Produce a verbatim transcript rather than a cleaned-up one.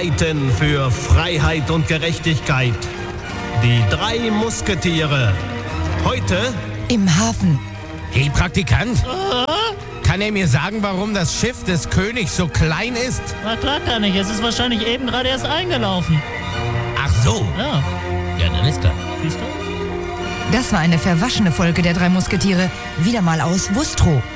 streiten für Freiheit und Gerechtigkeit. Die drei Musketiere. Heute im Hafen. Hey, Praktikant. Kann er mir sagen, warum das Schiff des Königs so klein ist? Na klar kann ich. Es ist wahrscheinlich eben gerade erst eingelaufen. Ach so. Ja. Ja, dann ist er. Siehst du? Das war eine verwaschene Folge der drei Musketiere. Wieder mal aus Wustrow.